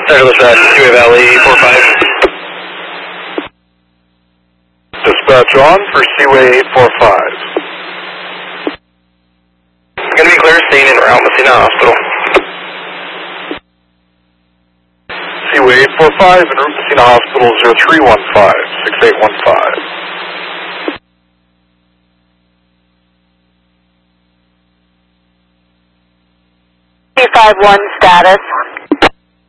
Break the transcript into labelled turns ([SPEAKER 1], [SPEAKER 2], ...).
[SPEAKER 1] Dispatch, Seaway Valley 45.
[SPEAKER 2] Dispatch on for Seaway 845.
[SPEAKER 1] Going to be clear, staying in route Messina Hospital.
[SPEAKER 2] Seaway 845 en route Messina Hospital 0315-6815.
[SPEAKER 3] 251 status,